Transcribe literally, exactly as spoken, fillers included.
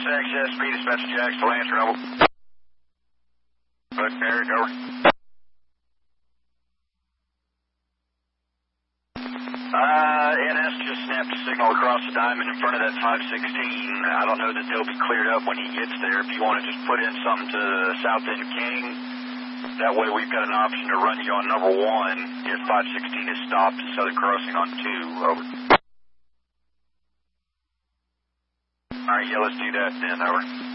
Access, speed dispatch Jax to Lancer, double. Look, Eric, over. Uh, N S just snapped a signal across the diamond in front of that five sixteen. I don't know that they'll be cleared up when he gets there. If you want to just put in something to the south end King, that way we've got an option to run you on number one if five sixteen is stopped at Southern Crossing on two. Over. All right, yeah, let's do that then. Over.